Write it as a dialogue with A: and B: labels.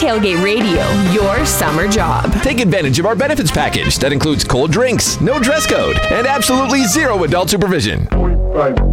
A: Tailgate Radio, your summer job.
B: Take advantage of our benefits package that includes cold drinks, no dress code, and absolutely zero adult supervision.